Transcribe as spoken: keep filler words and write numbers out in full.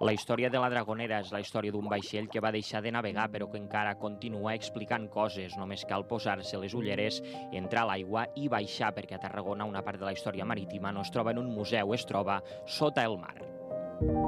La història de la Dragonera és la història d'un vaixell que va deixar de navegar però que encara continua explicant coses. Només cal posar-se les ulleres, entrar a l'aigua i baixar, perquè a Tarragona una part de la història marítima no es troba en un museu, es troba sota el mar.